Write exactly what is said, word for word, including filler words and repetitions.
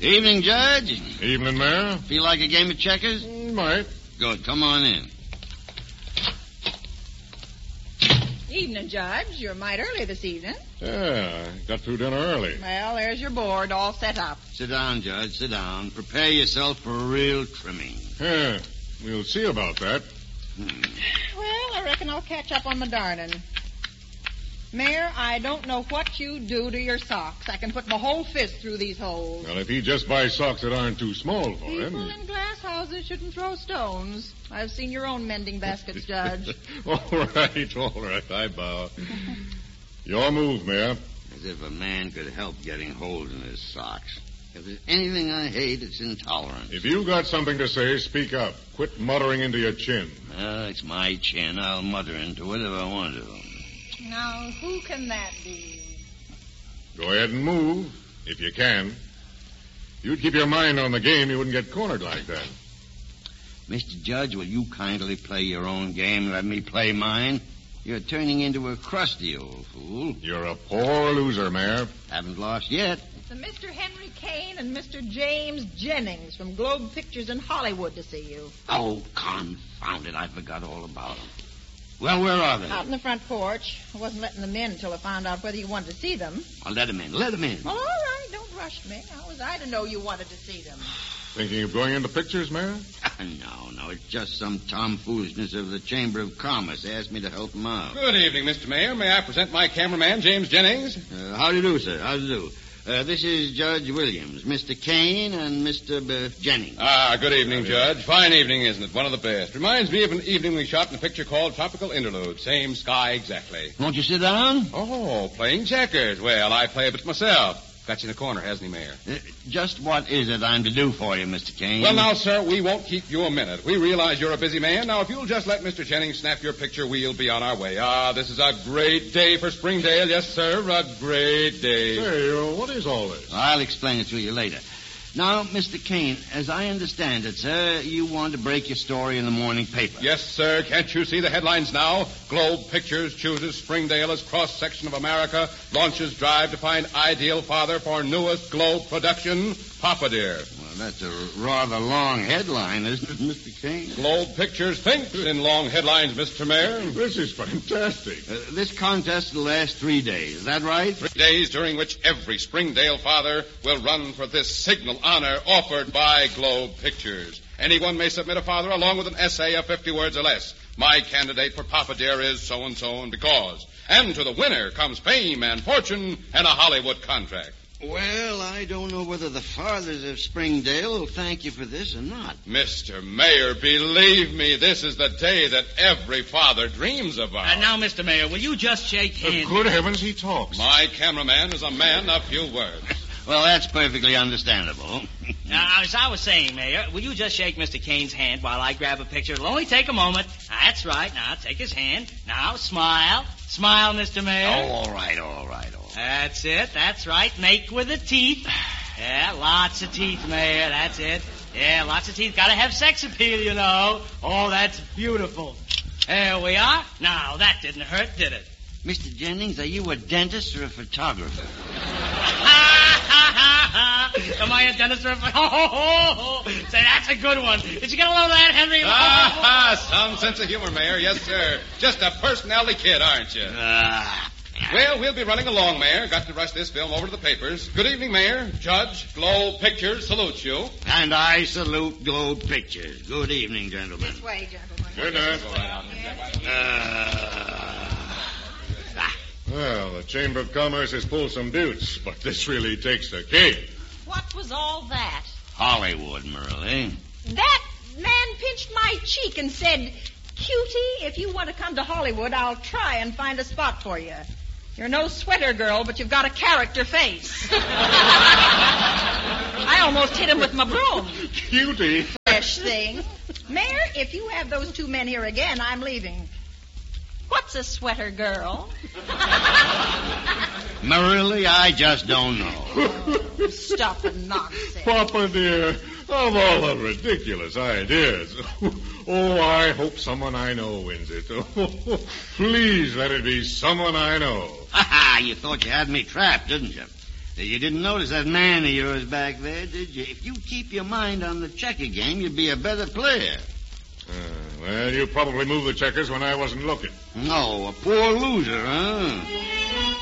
Evening, Judge. Evening, Mayor. Feel like a game of checkers? Might. Good. Come on in. Evening, Judge. You're mighty early this evening. Yeah, got through dinner early. Well, there's your board all set up. Sit down, Judge. Sit down. Prepare yourself for a real trimming. Yeah, we'll see about that. Hmm. Well, I reckon I'll catch up on my darning. Mayor, I don't know what you do to your socks. I can put my whole fist through these holes. Well, if he just buys socks that aren't too small for People him. in glass houses shouldn't throw stones. I've seen your own mending baskets, Judge. All right, all right, I bow. Your move, Mayor. As if a man could help getting holes in his socks. If there's anything I hate, it's intolerance. If you got something to say, speak up. Quit muttering into your chin. Well, it's my chin. I'll mutter into it if I want to. Now, who can that be? Go ahead and move, if you can. You'd keep your mind on the game, you wouldn't get cornered like that. Mister Judge, will you kindly play your own game and let me play mine? You're turning into a crusty old fool. You're a poor loser, Mayor. Haven't lost yet. It's Mister Henry Kane and Mister James Jennings from Globe Pictures in Hollywood to see you. Oh, confound it. I forgot all about them. Well, where are they? Out on the front porch. I wasn't letting them in until I found out whether you wanted to see them. I'll let them in. Let them in. Well, all right. Don't rush me. How was I to know you wanted to see them? Thinking of going into pictures, Mayor? No, no. It's just some tomfoolishness of the Chamber of Commerce. They asked me to help them out. Good evening, Mister Mayor. May I present my cameraman, James Jennings? Uh, how do you do, sir? How do you do? Uh, this is Judge Williams, Mister Kane, and Mister B- Jennings. Ah, good evening, Judge. Fine evening, isn't it? One of the best. Reminds me of an evening we shot in a picture called Tropical Interlude. Same sky exactly. Won't you sit down? Oh, playing checkers. Well, I play a bit myself. Got you in a corner, hasn't he, Mayor? Uh, just what is it I'm to do for you, Mister Kane? Well, now, sir, we won't keep you a minute. We realize you're a busy man. Now, if you'll just let Mister Jennings snap your picture, we'll be on our way. Ah, this is a great day for Springdale. Yes, sir, a great day. Say, uh, what is all this? I'll explain it to you later. Now, Mister Kane, as I understand it, sir, you want to break your story in the morning paper. Yes, sir. Can't you see the headlines now? Globe Pictures chooses Springdale as cross-section of America, launches drive to find ideal father for newest Globe production, Papa Dear. Well, that's a rather long headline, isn't it, Mister Kane? Globe Pictures thinks in long headlines, Mister Mayor. This is fantastic. Uh, this contest will last three days. Is that right? Three days during which every Springdale father will run for this signal honor offered by Globe Pictures. Anyone may submit a father along with an essay of fifty words or less. My candidate for Papa Dear is so-and-so and because. And to the winner comes fame and fortune and a Hollywood contract. Well, I don't know whether the fathers of Springdale will thank you for this or not. Mister Mayor, believe me, this is the day that every father dreams about. And now, Mister Mayor, will you just shake hands? Uh, good heavens, he talks. My cameraman is a man of few words. Well, that's perfectly understandable. Now, as I was saying, Mayor, will you just shake Mister Kane's hand while I grab a picture? It'll only take a moment. That's right. Now, take his hand. Now, smile. Smile, Mister Mayor. Oh, all right, all right, all right. That's it. That's right. Make with the teeth. Yeah, lots of teeth, Mayor. That's it. Yeah, lots of teeth. Gotta have sex appeal, you know. Oh, that's beautiful. There we are. Now, that didn't hurt, did it? Mister Jennings, are you a dentist or a photographer? Am I a dentist or a photographer? Say, that's a good one. Did you get a load of that, Henry? Ah, some sense of humor, Mayor. Yes, sir. Just a personality kid, aren't you? Ah. Well, we'll be running along, Mayor. Got to rush this film over to the papers. Good evening, Mayor. Judge, Globe Pictures salutes you. And I salute Globe Pictures. Good evening, gentlemen. This way, gentlemen. Good night. Uh, Well, the Chamber of Commerce has pulled some dukes, but this really takes the cake. What was all that? Hollywood, Merle. That man pinched my cheek and said, Cutie, if you want to come to Hollywood, I'll try and find a spot for you. You're no sweater girl, but you've got a character face. I almost hit him with my broom. Cutie. Fresh thing. Mayor, if you have those two men here again, I'm leaving. What's a sweater girl? Marily, I just don't know. Stuffing nonsense. Papa dear, of all the ridiculous ideas. Oh, I hope someone I know wins it. Oh, please let it be someone I know. Ha ha, you thought you had me trapped, didn't you? You didn't notice that man of yours back there, did you? If you keep your mind on the checker game, you'd be a better player. Uh, well, you probably moved the checkers when I wasn't looking. No, a poor loser, huh?